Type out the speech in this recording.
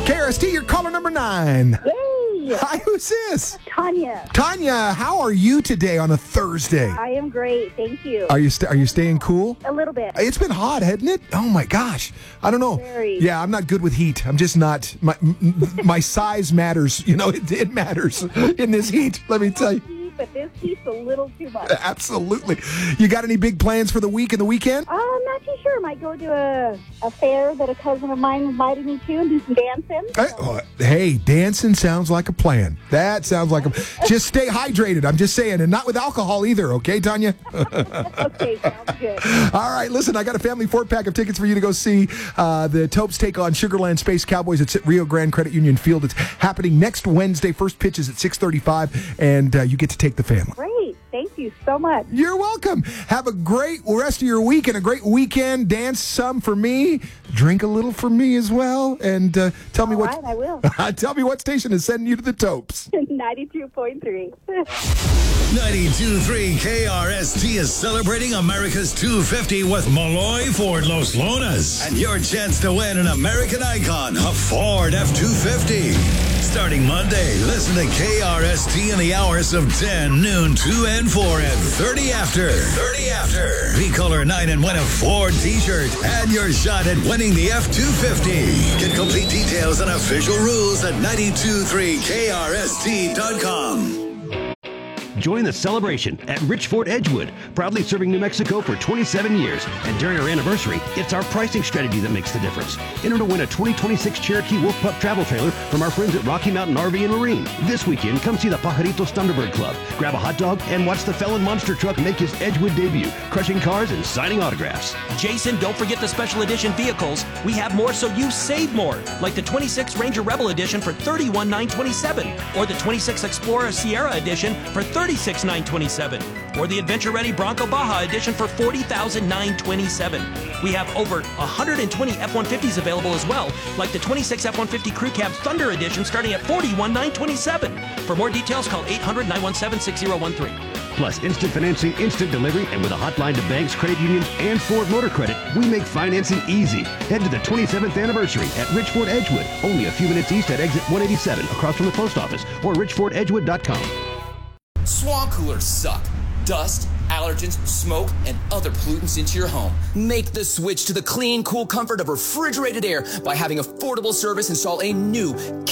KRST, you're caller number 9. Yay! Hi, who's this? Tanya. Tanya, how are you today on a Thursday? I am great, thank you. Are you staying cool? A little bit. It's been hot, hasn't it? Oh my gosh. I don't know. Very. Yeah, I'm not good with heat. I'm just not. My size matters. You know, it matters in this heat. Let me tell you. But this heat's a little too much. Absolutely. You got any big plans for the week and the weekend? I'm not too sure. I might go to a fair that a cousin of mine invited me to and do some dancing. Hey, dancing sounds like a plan. That sounds like just stay hydrated. I'm just saying, and not with alcohol either. Okay, Tanya? Okay, sounds good. All right, listen, I got a family 4-pack of tickets for you to go see the Topes take on Sugarland Space Cowboys at Rio Grande Credit Union Field. It's happening next Wednesday. First pitch is at 6:35, and you get to take the family. Great. Thank you so much. You're welcome. Have a great rest of your week and a great weekend. Dance some for me. Drink a little for me as well. And tell me All what. right, I will. Tell me what station is sending you to the Topes. 92.3. 92.3 KRST is celebrating America's 250 with Malloy Ford Los Lonas. And your chance to win an American icon, a Ford F-250. Starting Monday, listen to KRST in the hours of 10, noon, 2, and 4, and 30 after. 30 after. Be caller 9 and win a Ford t-shirt. And your shot at winning the F-250. Get complete details and official rules at 923krst.com. Join the celebration at Rich Ford Edgewood, proudly serving New Mexico for 27 years. And during our anniversary, it's our pricing strategy that makes the difference. Enter to win a 2026 Cherokee Wolf Pup travel trailer from our friends at Rocky Mountain RV and Marine. This weekend, come see the Pajaritos Thunderbird Club, grab a hot dog, and watch the Felon Monster Truck make his Edgewood debut, crushing cars and signing autographs. Jason, don't forget the special edition vehicles. We have more so you save more, like the 26 Ranger Rebel Edition for $31,927, or the 26 Explorer Sierra Edition for $36,927, or the Adventure Ready Bronco Baja Edition for $40,927. We have over 120 F-150s available as well, like the 26 F-150 Crew Cab Thunder Edition starting at $41,927. For more details, call 800-917-6013. Plus instant financing, instant delivery, and with a hotline to banks, credit unions, and Ford Motor Credit, we make financing easy. Head to the 27th anniversary at Rich Ford Edgewood, only a few minutes east at exit 187 across from the post office, or richfordedgewood.com. Swamp coolers suck. Dust, allergens, smoke, and other pollutants into your home. Make the switch to the clean, cool comfort of refrigerated air by having affordable service install a new